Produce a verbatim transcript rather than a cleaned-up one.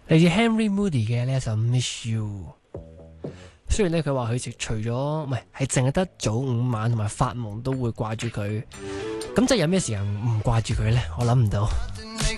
嚟自 Henry Moody 嘅呢一首 Miss You。雖然咧佢話佢除咗唔係係淨係得早午晚同埋發夢都會掛住佢，咁即係有咩時間唔掛住佢呢？我諗唔到。